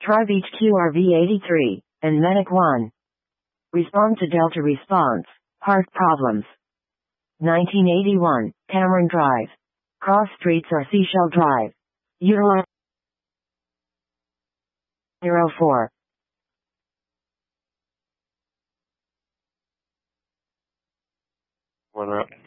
Tribe HQRV83, and Medic 1. Respond to Delta response. Heart problems. 1981, Cameron Drive. Cross streets are Seashell Drive. Utilize 04. What up?